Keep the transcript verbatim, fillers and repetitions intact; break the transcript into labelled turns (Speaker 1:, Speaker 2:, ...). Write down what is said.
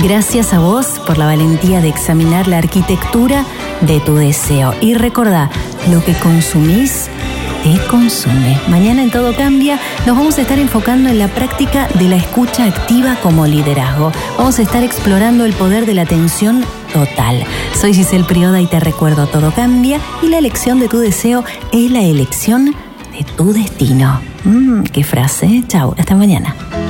Speaker 1: Gracias a vos por la valentía de examinar la arquitectura de tu deseo. Y recordá, lo que consumís te consume. Mañana en Todo Cambia nos vamos a estar enfocando en la práctica de la escucha activa como liderazgo. Vamos a estar explorando el poder de la atención total. Soy Giselle Prioda y te recuerdo, todo cambia y la elección de tu deseo es la elección de tu destino. Mmm, qué frase. Chau, hasta mañana.